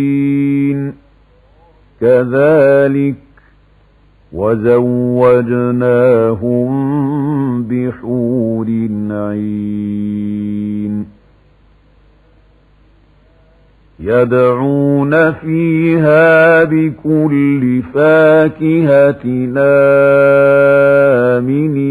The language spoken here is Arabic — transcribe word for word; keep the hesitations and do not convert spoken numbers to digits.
كذلك وزوجناهم بحور عين يدعون فيها بكل فاكهة آمنين